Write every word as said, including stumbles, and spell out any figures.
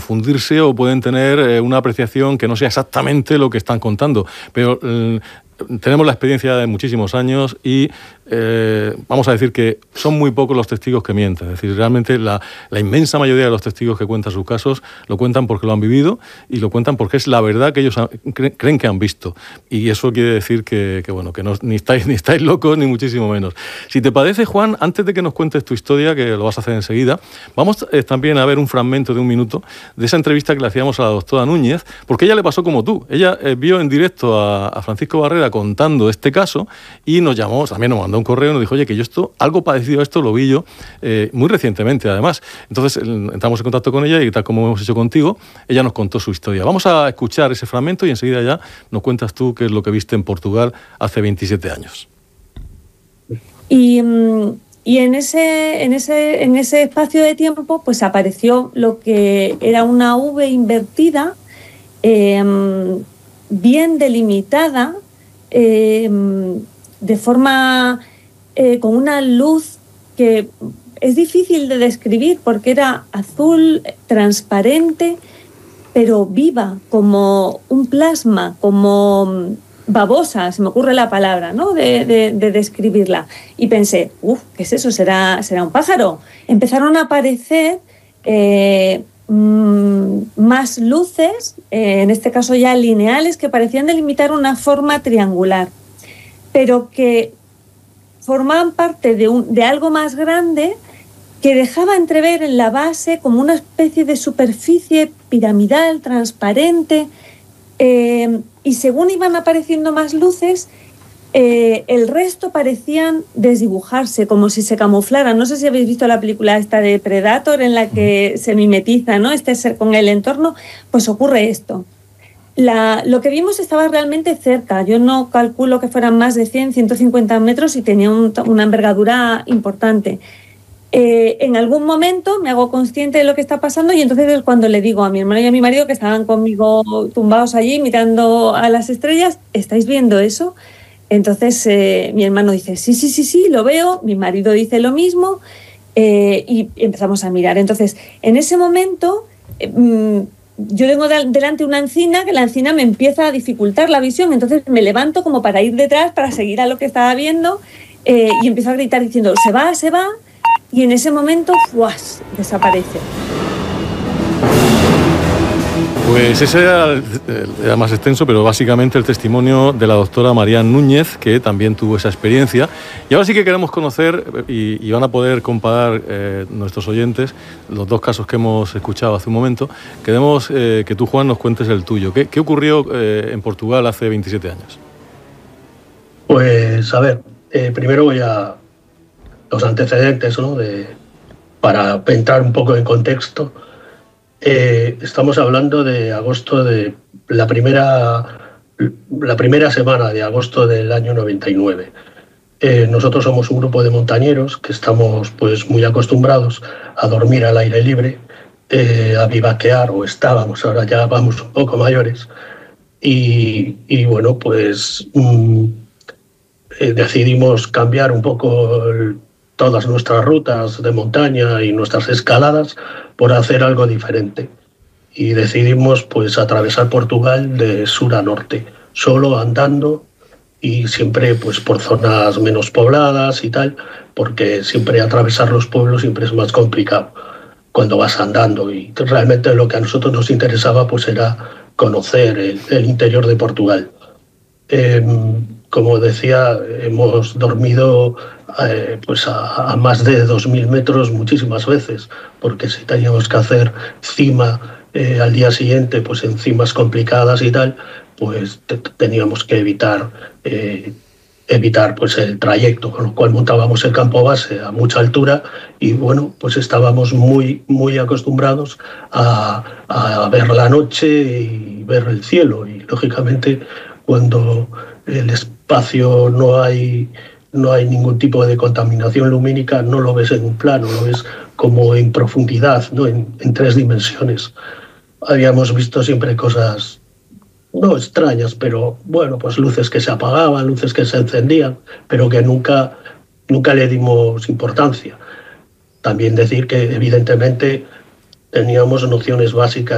confundirse o pueden tener eh, una apreciación que no sea exactamente lo que están contando. Pero eh, tenemos la experiencia de muchísimos años y eh, vamos a decir que son muy pocos los testigos que mienten. Es decir, realmente la, la inmensa mayoría de los testigos que cuentan sus casos lo cuentan porque lo han vivido y lo cuentan porque es la verdad que ellos han, cre, creen que han visto. Y eso quiere decir que, que bueno, que no, ni, estáis, ni estáis locos ni muchísimo menos. Si te parece, Juan, antes de que nos cuentes tu historia, que lo vas a hacer enseguida, vamos eh, también a ver un fragmento de un minuto de esa entrevista que le hacíamos a la doctora Núñez, porque ella le pasó como tú. Ella eh, vio en directo a, a Francisco Barrera contando este caso y nos llamó, también nos mandó un correo y nos dijo, oye, que yo esto, algo parecido a esto lo vi yo eh, muy recientemente, además. Entonces entramos en contacto con ella y tal como hemos hecho contigo, ella nos contó su historia. Vamos a escuchar ese fragmento y enseguida ya nos cuentas tú qué es lo que viste en Portugal hace veintisiete años. Y, y en, ese, en, ese, en ese espacio de tiempo pues apareció lo que era una V invertida, eh, bien delimitada, eh, de forma eh, con una luz que es difícil de describir porque era azul, transparente, pero viva, como un plasma, como babosa, se me ocurre la palabra, ¿no? de, de, de describirla. Y pensé, uff, ¿qué es eso? ¿Será, será un pájaro? Empezaron a aparecer eh, mmm, más luces, eh, en este caso ya lineales, que parecían delimitar una forma triangular, pero que formaban parte de, un, de algo más grande que dejaba entrever en la base como una especie de superficie piramidal, transparente, eh, y según iban apareciendo más luces, eh, el resto parecían desdibujarse, como si se camuflaran. No sé si habéis visto la película esta de Predator, en la que se mimetiza, ¿no?, este ser con el entorno, pues ocurre esto. La, lo que vimos estaba realmente cerca. Yo no calculo que fueran más de cien, ciento cincuenta metros y tenía un, una envergadura importante. Eh, en algún momento me hago consciente de lo que está pasando y entonces es cuando le digo a mi hermano y a mi marido, que estaban conmigo tumbados allí mirando a las estrellas, ¿estáis viendo eso? Entonces eh, mi hermano dice, sí, sí, sí, sí, lo veo. Mi marido dice lo mismo eh, y empezamos a mirar. Entonces, en ese momento... Eh, yo tengo delante una encina, que la encina me empieza a dificultar la visión, entonces me levanto como para ir detrás, para seguir a lo que estaba viendo, eh, y empiezo a gritar diciendo, se va, se va, y en ese momento, ¡fuas!, desaparece. Pues ese era, era más extenso, pero básicamente el testimonio de la doctora María Núñez, que también tuvo esa experiencia. Y ahora sí que queremos conocer, y, y van a poder comparar eh, nuestros oyentes, los dos casos que hemos escuchado hace un momento. Queremos eh, que tú, Juan, nos cuentes el tuyo. ¿Qué, qué ocurrió eh, en Portugal hace veintisiete años? Pues, a ver, eh, primero voy a los antecedentes, ¿no?, de, para entrar un poco en contexto. Eh, estamos hablando de agosto de la primera, la primera semana de agosto del año noventa y nueve. Eh, nosotros somos un grupo de montañeros que estamos pues muy acostumbrados a dormir al aire libre, eh, a vivaquear, o estábamos, ahora ya vamos un poco mayores, y, y bueno, pues mmm, eh, decidimos cambiar un poco el, todas nuestras rutas de montaña y nuestras escaladas por hacer algo diferente. Y decidimos pues atravesar Portugal de sur a norte, solo andando y siempre pues por zonas menos pobladas y tal, porque siempre atravesar los pueblos siempre es más complicado cuando vas andando, y realmente lo que a nosotros nos interesaba pues era conocer el, el interior de Portugal. Eh, como decía, hemos dormido eh, pues a, a más de dos mil metros muchísimas veces, porque si teníamos que hacer cima eh, al día siguiente, pues en cimas complicadas y tal, pues te, teníamos que evitar eh, evitar pues el trayecto, con lo cual montábamos el campo base a mucha altura y bueno, pues estábamos muy, muy acostumbrados a, a ver la noche y ver el cielo, y lógicamente cuando el espacio no hay, no hay ningún tipo de contaminación lumínica, no lo ves en un plano, lo ves como en profundidad, ¿no?, en, en tres dimensiones. Habíamos visto siempre cosas no extrañas, pero bueno, pues luces que se apagaban, luces que se encendían, pero que nunca, nunca le dimos importancia. También decir que evidentemente teníamos nociones básicas